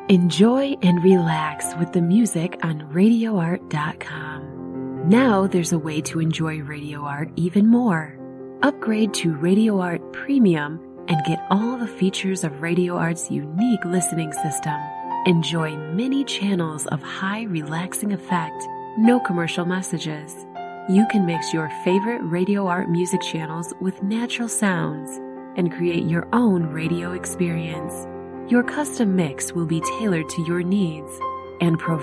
Enjoy and relax with the music on RadioArt.com. Now there's a way to enjoy Radio Art even more. Upgrade to Radio Art Premium and get all the features of Radio Art's unique listening system. Enjoy many channels of high relaxing effect, no commercial messages. You can mix your favorite Radio Art music channels with natural sounds and create your own radio experience. Your custom mix will be tailored to your needs and provide